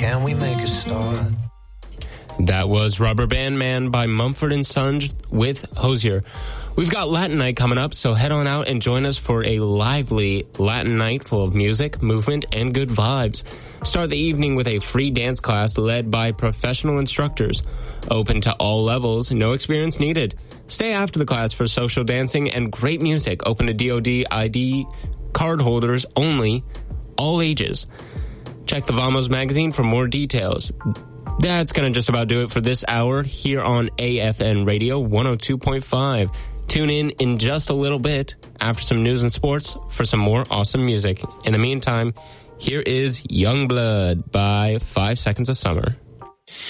can we make a start? That was Rubber Band Man by Mumford & Sons with Hozier. We've got Latin Night coming up, so head on out and join us for a lively Latin night full of music, movement, and good vibes. Start the evening with a free dance class led by professional instructors. Open to all levels, no experience needed. Stay after the class for social dancing and great music. Open to DoD ID card holders only, all ages. Check the Vamos magazine for more details. That's going to just about do it for this hour here on AFN Radio 102.5. Tune in just a little bit after some news and sports for some more awesome music. In the meantime, here is Youngblood by 5 Seconds of Summer.